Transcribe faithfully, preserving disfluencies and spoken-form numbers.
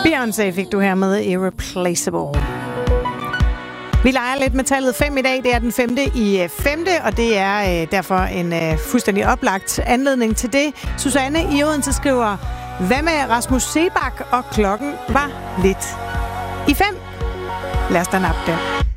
Beyoncé fik du her med Irreplaceable. Vi leger lidt med tallet fem i dag. Det er den femte i femte, og det er øh, derfor en øh, fuldstændig oplagt anledning til det. Susanne i Odense skriver, hvad med Rasmus Sebak, og klokken var lidt i fem. Lad os da nappe den.